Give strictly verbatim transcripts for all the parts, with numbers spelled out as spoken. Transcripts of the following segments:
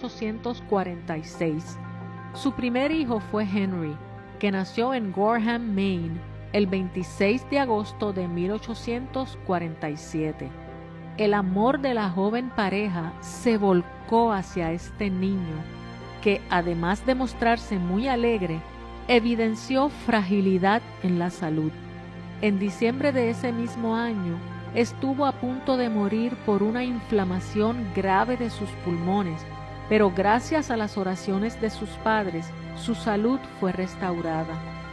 ochocientos cuarenta y seis. Su primer hijo fue Henry, que nació en Gorham, Maine, el veintiséis de agosto de mil ochocientos cuarenta y siete. El amor de la joven pareja se volcó hacia este niño, que además de mostrarse muy alegre, evidenció fragilidad en la salud. En diciembre de ese mismo año, estuvo a punto de morir por una inflamación grave de sus pulmones, pero gracias a las oraciones de sus padres, su salud fue restaurada.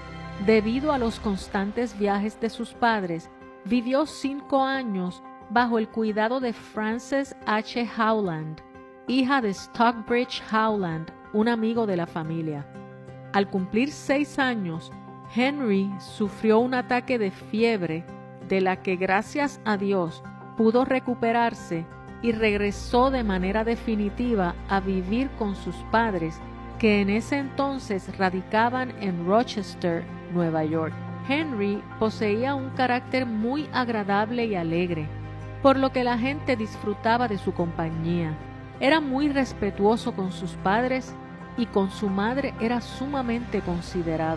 Debido a los constantes viajes de sus padres, vivió cinco años bajo el cuidado de Frances H. Howland, hija de Stockbridge Howland, un amigo de la familia. Al cumplir seis años, Henry sufrió un ataque de fiebre, de la que gracias a Dios pudo recuperarse y regresó de manera definitiva a vivir con sus padres, que en ese entonces radicaban en Rochester, Nueva York. Henry poseía un carácter muy agradable y alegre, por lo que la gente disfrutaba de su compañía. Era muy respetuoso con sus padres y con su madre era sumamente considerado.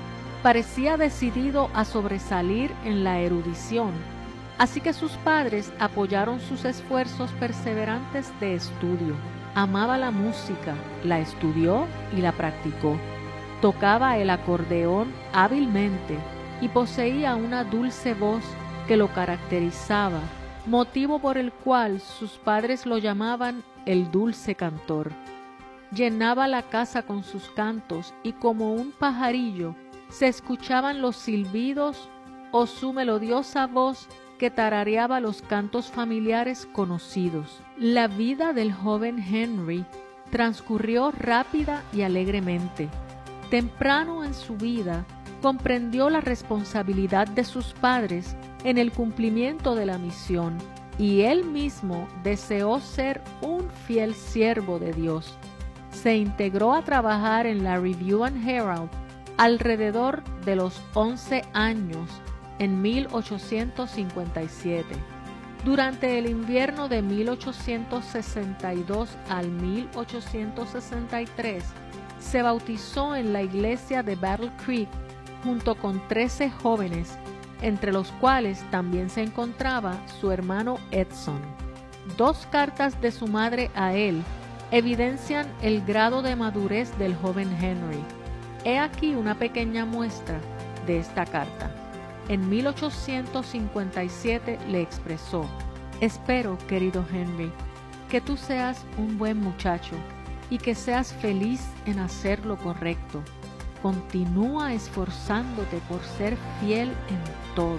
Parecía decidido a sobresalir en la erudición, así que sus padres apoyaron sus esfuerzos perseverantes de estudio. Amaba la música, la estudió y la practicó. Tocaba el acordeón hábilmente y poseía una dulce voz que lo caracterizaba, motivo por el cual sus padres lo llamaban el dulce cantor. Llenaba la casa con sus cantos y como un pajarillo se escuchaban los silbidos o su melodiosa voz que tarareaba los cantos familiares conocidos. La vida del joven Henry transcurrió rápida y alegremente. Temprano en su vida comprendió la responsabilidad de sus padres en el cumplimiento de la misión y él mismo deseó ser un fiel siervo de Dios. Se integró a trabajar en la Review and Herald alrededor de los once años en mil ochocientos cincuenta y siete. Durante el invierno de mil ochocientos sesenta y dos al mil ochocientos sesenta y tres, se bautizó en la iglesia de Battle Creek junto con trece jóvenes, entre los cuales también se encontraba su hermano Edson. Dos cartas de su madre a él evidencian el grado de madurez del joven Henry. He aquí una pequeña muestra de esta carta. En mil ochocientos cincuenta y siete le expresó: «Espero, querido Henry, que tú seas un buen muchacho y que seas feliz en hacer lo correcto. Continúa esforzándote por ser fiel en todo».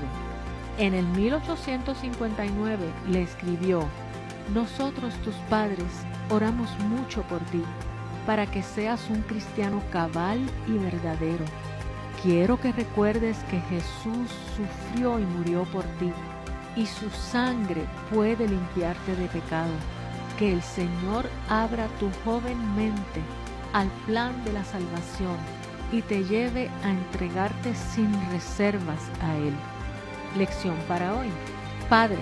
En el mil ochocientos cincuenta y nueve le escribió: «Nosotros, tus padres, oramos mucho por ti, para que seas un cristiano cabal y verdadero. Quiero que recuerdes que Jesús sufrió y murió por ti, y su sangre puede limpiarte de pecado. Que el Señor abra tu joven mente al plan de la salvación y te lleve a entregarte sin reservas a Él». Lección para hoy. Padres,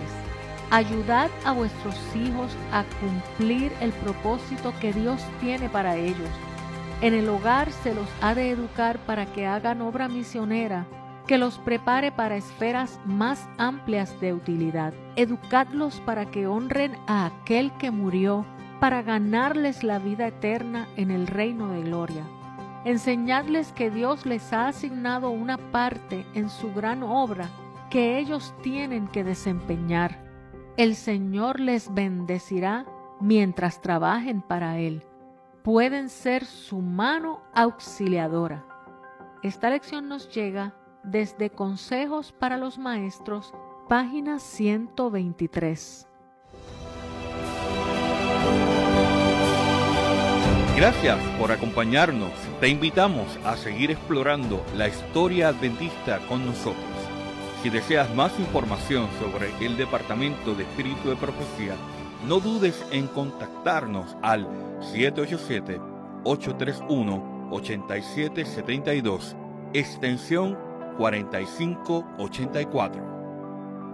ayudad a vuestros hijos a cumplir el propósito que Dios tiene para ellos. En el hogar se los ha de educar para que hagan obra misionera que los prepare para esferas más amplias de utilidad. Educadlos para que honren a aquel que murió para ganarles la vida eterna en el reino de gloria. Enseñadles que Dios les ha asignado una parte en su gran obra que ellos tienen que desempeñar. El Señor les bendecirá mientras trabajen para Él. Pueden ser su mano auxiliadora. Esta lección nos llega desde Consejos para los Maestros, página ciento veintitrés. Gracias por acompañarnos. Te invitamos a seguir explorando la historia adventista con nosotros. Si deseas más información sobre el Departamento de Espíritu de Profecía, no dudes en contactarnos al siete ocho siete, ocho tres uno, ocho siete siete dos, extensión cuarenta y cinco ochenta y cuatro.